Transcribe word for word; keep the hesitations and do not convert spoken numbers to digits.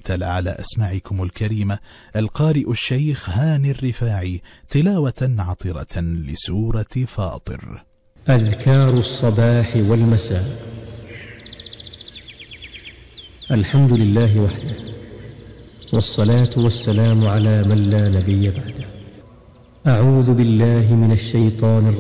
تلا على أسماعكم الكريمة القارئ الشيخ هاني الرفاعي تلاوة عطرة لسورة فاطر. أذكار الصباح والمساء. الحمد لله وحده، والصلاة والسلام على من لا نبي بعده. أعوذ بالله من الشيطان الرجيم.